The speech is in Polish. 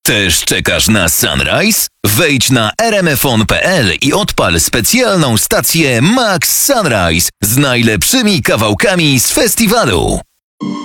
Też czekasz na Sunrise? Wejdź na rmfon.pl i odpal specjalną stację Max Sunrise z najlepszymi kawałkami z festiwalu.